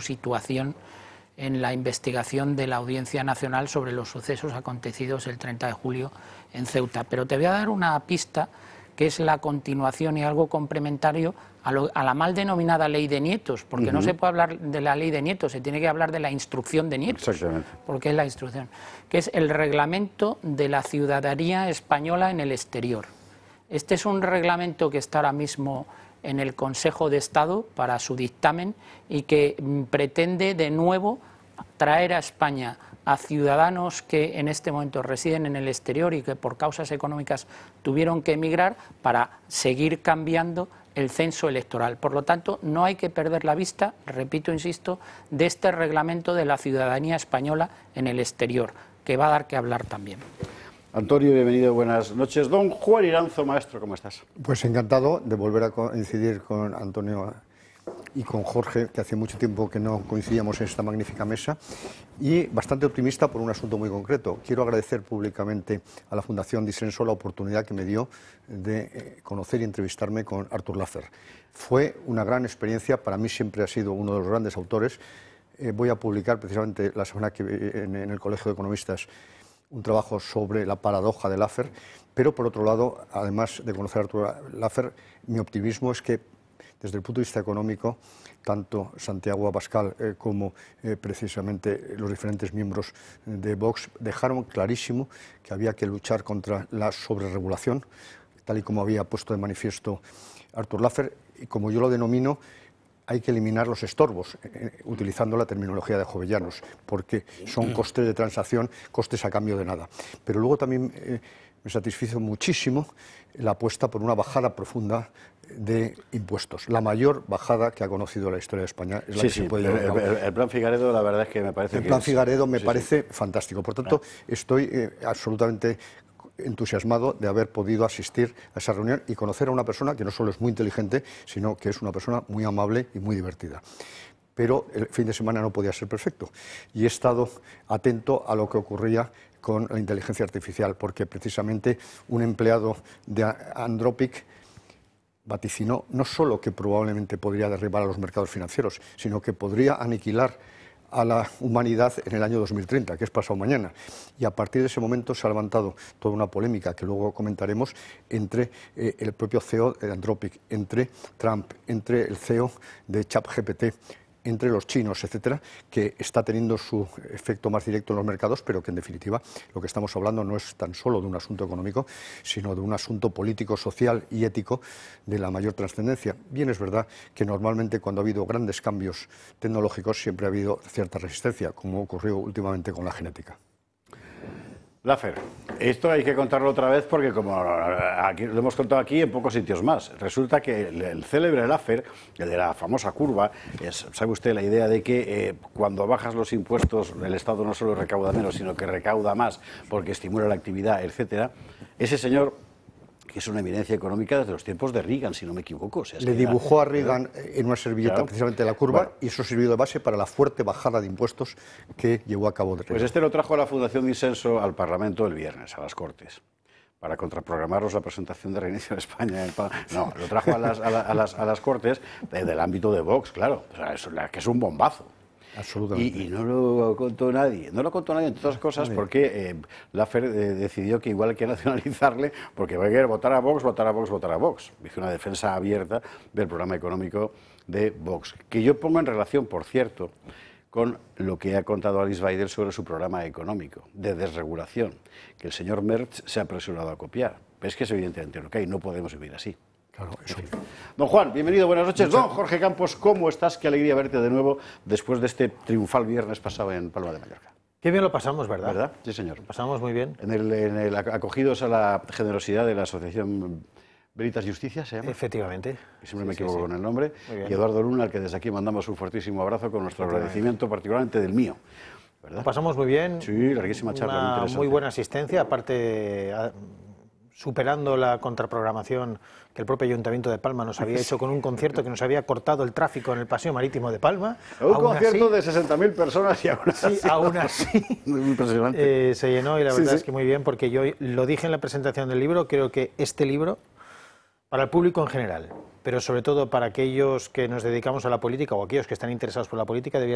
situación en la investigación de la Audiencia Nacional sobre los sucesos acontecidos el 30 de julio en Ceuta. Pero te voy a dar una pista que es la continuación y algo complementario a la mal denominada ley de nietos, porque no se puede hablar de la ley de nietos, se tiene que hablar de la instrucción de nietos. Exactamente. Porque es la instrucción, que es el reglamento de la ciudadanía española en el exterior. Este es un reglamento que está ahora mismo en el Consejo de Estado para su dictamen y que pretende de nuevo traer a España a ciudadanos que en este momento residen en el exterior y que por causas económicas tuvieron que emigrar para seguir cambiando el censo electoral. Por lo tanto, no hay que perder la vista, repito, insisto, de este reglamento de la ciudadanía española en el exterior, que va a dar que hablar también. Antonio, bienvenido, buenas noches. Don Juan Iranzo, maestro, ¿cómo estás? Pues encantado de volver a coincidir con Antonio y con Jorge, que hace mucho tiempo que no coincidíamos en esta magnífica mesa, y bastante optimista por un asunto muy concreto. Quiero agradecer públicamente a la Fundación Disenso la oportunidad que me dio de conocer y entrevistarme con Artur Laffer. Fue una gran experiencia, para mí siempre ha sido uno de los grandes autores. Voy a publicar precisamente la semana que viene en el Colegio de Economistas un trabajo sobre la paradoja de Laffer, pero por otro lado, además de conocer a Artur Laffer, mi optimismo es que desde el punto de vista económico, tanto Santiago Abascal como precisamente los diferentes miembros de Vox dejaron clarísimo que había que luchar contra la sobreregulación, tal y como había puesto de manifiesto Artur Laffer, y como yo lo denomino, hay que eliminar los estorbos, utilizando la terminología de Jovellanos, porque son costes de transacción, costes a cambio de nada. Pero luego también me satisfizo muchísimo la apuesta por una bajada profunda de impuestos. La mayor bajada que ha conocido la historia de España es la que se puede llevar a cabo. El plan Figaredo, la verdad es que me parece El plan Figaredo me parece fantástico. Por tanto, estoy absolutamente entusiasmado de haber podido asistir a esa reunión y conocer a una persona que no solo es muy inteligente, sino que es una persona muy amable y muy divertida. Pero el fin de semana no podía ser perfecto y he estado atento a lo que ocurría con la inteligencia artificial, porque precisamente un empleado de Anthropic vaticinó no solo que probablemente podría derribar a los mercados financieros, sino que podría aniquilar a la humanidad en el año 2030, que es pasado mañana. Y a partir de ese momento se ha levantado toda una polémica que luego comentaremos entre el propio CEO de Anthropic, entre Trump, entre el CEO de ChatGPT, entre los chinos, etcétera, que está teniendo su efecto más directo en los mercados, pero que en definitiva lo que estamos hablando no es tan solo de un asunto económico, sino de un asunto político, social y ético de la mayor trascendencia. Bien, es verdad que normalmente cuando ha habido grandes cambios tecnológicos siempre ha habido cierta resistencia, como ocurrió últimamente con la genética. Laffer, esto hay que contarlo otra vez porque como aquí, lo hemos contado aquí en pocos sitios más. Resulta que el célebre Laffer, el de la famosa curva, sabe usted la idea de que cuando bajas los impuestos el Estado no solo recauda menos, sino que recauda más porque estimula la actividad, etcétera. Ese señor, que es una eminencia económica desde los tiempos de Reagan, si no me equivoco. O sea, le dibujó a Reagan en una servilleta precisamente la curva, y eso sirvió de base para la fuerte bajada de impuestos que llevó a cabo Reagan. Pues este lo trajo a la Fundación Disenso al Parlamento el viernes, a las Cortes, para contraprogramarnos la presentación de Reinicio de España. No, lo trajo a las Cortes del ámbito de Vox, claro, o sea, que es un bombazo. Absolutamente. Y no lo contó nadie. No lo contó nadie, entre otras cosas, porque Laffer decidió que igual hay que nacionalizarle, porque va a querer votar a Vox, votar a Vox, votar a Vox. Hizo una defensa abierta del programa económico de Vox, que yo pongo en relación, por cierto, con lo que ha contado Alice Weidel sobre su programa económico de desregulación, que el señor Merz se ha apresurado a copiar. Pero es que es evidentemente lo que hay, no podemos vivir así. Claro, eso. Don Juan, bienvenido, buenas noches. Don Jorge Campos, ¿cómo estás? Qué alegría verte de nuevo después de este triunfal viernes pasado en Palma de Mallorca. Qué bien lo pasamos, ¿verdad? ¿Verdad? Sí, señor. Lo pasamos muy bien. Acogidos a la generosidad de la Asociación Veritas Justicia, ¿se llama? Efectivamente. Siempre me equivoco con el nombre. Y Eduardo Luna, al que desde aquí mandamos un fuertísimo abrazo con nuestro agradecimiento, particularmente del mío. ¿Verdad? Lo pasamos muy bien. Sí, larguísima charla. Una muy interesante. muy buena asistencia, aparte superando la contraprogramación que el propio Ayuntamiento de Palma nos había hecho con un concierto que nos había cortado el tráfico en el Paseo Marítimo de Palma. Un concierto de 60.000 personas y aún así impresionante. Se llenó, y la verdad es que muy bien, porque yo lo dije en la presentación del libro, creo que este libro, para el público en general, pero sobre todo para aquellos que nos dedicamos a la política o aquellos que están interesados por la política, debía